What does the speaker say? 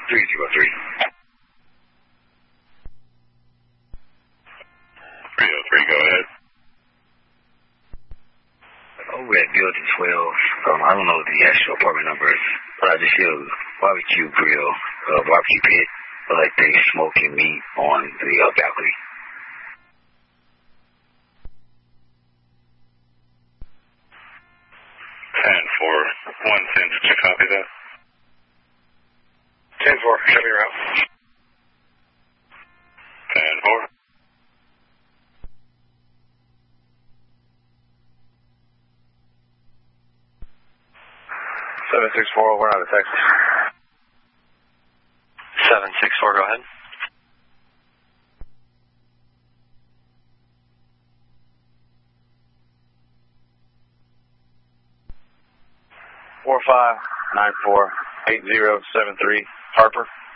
303. 303, go ahead. Over at Building 12, I don't know the actual apartment number, but I just hear a barbecue grill, barbecue pit, like they smoking meat on the balcony. For 110, did you copy that? 10-4, show me around. 10-4. 764, we're out of Texas. 764, go ahead. Four 594 8073 Harper.